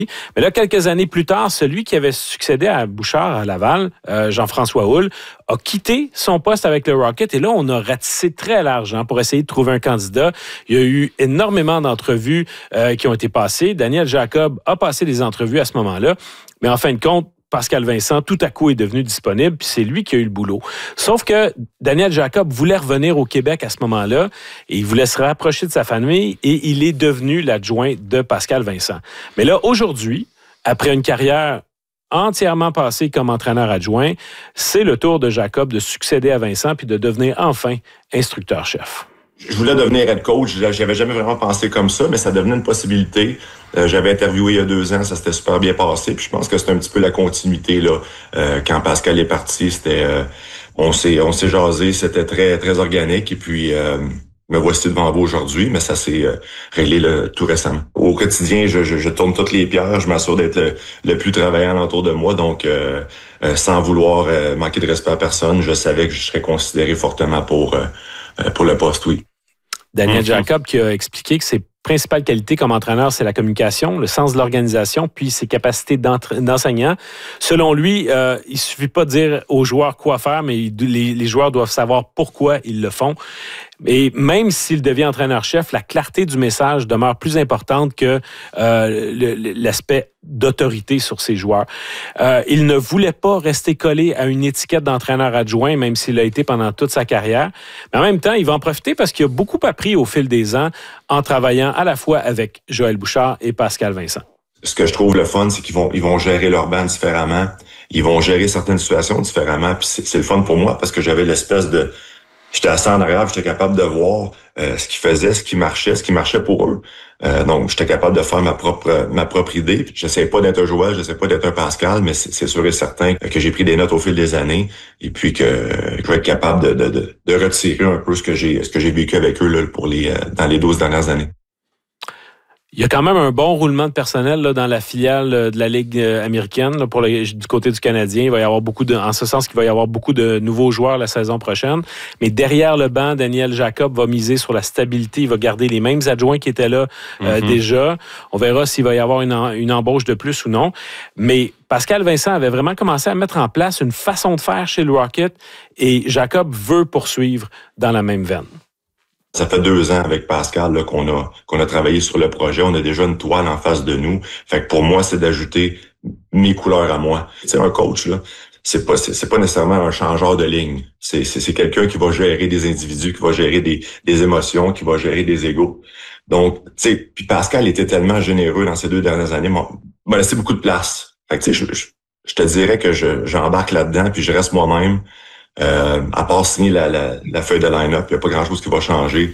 Mais là, quelques années plus tard, celui qui avait succédé à Bouchard à Laval, Jean-François Houle, a quitté son poste avec le Rocket. Et là, on a ratissé très large pour essayer de trouver un candidat. Il y a eu énormément d'entrevues qui ont été passées. Daniel Jacob a passé des entrevues à ce moment-là. Mais en fin de compte, Pascal Vincent, tout à coup, est devenu disponible, puis c'est lui qui a eu le boulot. Sauf que Daniel Jacob voulait revenir au Québec à ce moment-là, et il voulait se rapprocher de sa famille, et il est devenu l'adjoint de Pascal Vincent. Mais là, aujourd'hui, après une carrière entièrement passée comme entraîneur adjoint, c'est le tour de Jacob de succéder à Vincent, puis de devenir enfin instructeur-chef. Je voulais devenir head coach. J'avais jamais vraiment pensé comme ça, mais ça devenait une possibilité. J'avais interviewé il y a 2 ans, ça s'était super bien passé. Puis je pense que c'est un petit peu la continuité là. Quand Pascal est parti, c'était, on s'est jasé, c'était très très organique. Et puis me voici devant vous aujourd'hui, mais ça s'est réglé tout récemment. Au quotidien, je tourne toutes les pierres, je m'assure d'être le plus travaillant autour de moi, donc sans vouloir manquer de respect à personne, je savais que je serais considéré fortement pour le poste, oui. Daniel Jacob qui a expliqué que ses principales qualités comme entraîneur, c'est la communication, le sens de l'organisation, puis ses capacités d'enseignant. Selon lui, il suffit pas de dire aux joueurs quoi faire, mais les joueurs doivent savoir pourquoi ils le font. Et même s'il devient entraîneur-chef, la clarté du message demeure plus importante que l'aspect d'autorité sur ses joueurs. Il ne voulait pas rester collé à une étiquette d'entraîneur adjoint, même s'il l'a été pendant toute sa carrière. Mais en même temps, il va en profiter parce qu'il a beaucoup appris au fil des ans en travaillant à la fois avec Joël Bouchard et Pascal Vincent. Ce que je trouve le fun, c'est qu'ils vont gérer leur banc différemment. Ils vont gérer certaines situations différemment. Puis c'est le fun pour moi parce que j'avais l'espèce de... J'étais assis en arrière, j'étais capable de voir ce qu'ils faisaient, ce qui marchait pour eux. Donc, j'étais capable de faire ma propre idée. J'essaie pas d'être un Joël, j'essaie pas d'être un Pascal, mais c'est sûr et certain que j'ai pris des notes au fil des années et puis que je vais être capable de retirer un peu ce que j'ai vécu avec eux là, dans les 12 dernières années. Il y a quand même un bon roulement de personnel là, dans la filiale de la Ligue américaine là, du côté du Canadien. Il va y avoir en ce sens qu'il va y avoir beaucoup de nouveaux joueurs la saison prochaine. Mais derrière le banc, Daniel Jacob va miser sur la stabilité. Il va garder les mêmes adjoints qui étaient là déjà. On verra s'il va y avoir une embauche de plus ou non. Mais Pascal Vincent avait vraiment commencé à mettre en place une façon de faire chez le Rocket et Jacob veut poursuivre dans la même veine. Ça fait 2 ans avec Pascal là, qu'on a travaillé sur le projet. On a déjà une toile en face de nous. Fait que pour moi, c'est d'ajouter mes couleurs à moi. C'est un coach là. C'est pas nécessairement un changeur de ligne. C'est quelqu'un qui va gérer des individus, qui va gérer des émotions, qui va gérer des égos. Donc, tu sais, puis Pascal était tellement généreux dans ces 2 dernières années, m'a laissé beaucoup de place. Fait que tu sais, je te dirais que j'embarque là-dedans, puis je reste moi-même. À part signer la feuille de line-up, il n'y a pas grand-chose qui va changer.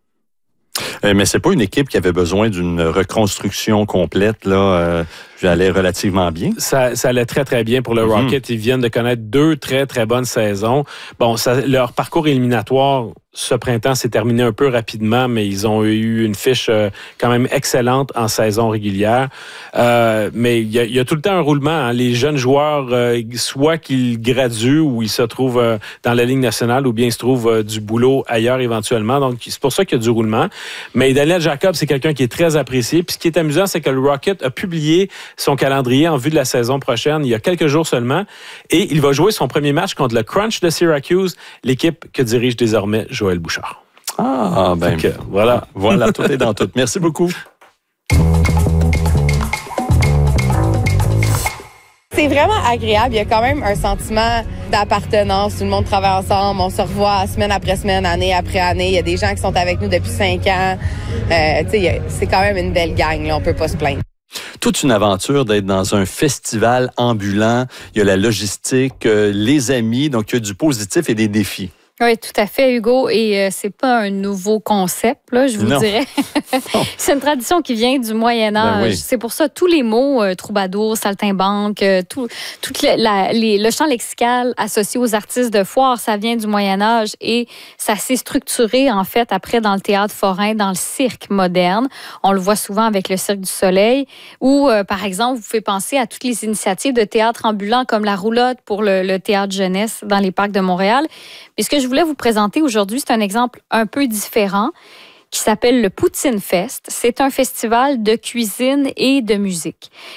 Mais c'est pas une équipe qui avait besoin d'une reconstruction complète, là. J'allais relativement bien. Ça allait très, très bien pour le Rocket. Ils viennent de connaître 2 très, très bonnes saisons. Bon, leur parcours éliminatoire ce printemps s'est terminé un peu rapidement, mais ils ont eu une fiche quand même excellente en saison régulière. Mais il y a tout le temps un roulement. Hein. Les jeunes joueurs, soit qu'ils graduent ou ils se trouvent dans la Ligue nationale ou bien ils se trouvent du boulot ailleurs éventuellement. Donc, c'est pour ça qu'il y a du roulement. Mais Daniel Jacob, c'est quelqu'un qui est très apprécié. Puis ce qui est amusant, c'est que le Rocket a publié son calendrier en vue de la saison prochaine il y a quelques jours seulement. Et il va jouer son premier match contre le Crunch de Syracuse, l'équipe que dirige désormais Joël Bouchard. Ah, ben donc, voilà. Voilà, tout est dans tout. Merci beaucoup. C'est vraiment agréable. Il y a quand même un sentiment d'appartenance. Tout le monde travaille ensemble. On se revoit semaine après semaine, année après année. Il y a des gens qui sont avec nous depuis 5 ans. C'est quand même une belle gang. Là. On peut pas se plaindre. Toute une aventure d'être dans un festival ambulant. Il y a la logistique, les amis. Donc, il y a du positif et des défis. Oui, tout à fait, Hugo. Et c'est pas un nouveau concept, là, je vous dirais. C'est une tradition qui vient du Moyen Âge. Ben oui. C'est pour ça tous les mots troubadour, saltimbanque, tout le champ lexical associé aux artistes de foire, ça vient du Moyen Âge et ça s'est structuré en fait après dans le théâtre forain, dans le cirque moderne. On le voit souvent avec le Cirque du Soleil. Ou par exemple, vous pouvez penser à toutes les initiatives de théâtre ambulant comme la roulotte pour le théâtre jeunesse dans les parcs de Montréal. Mais ce que je voulais vous présenter aujourd'hui, c'est un exemple un peu différent qui s'appelle le Poutine Fest. C'est un festival de cuisine et de musique.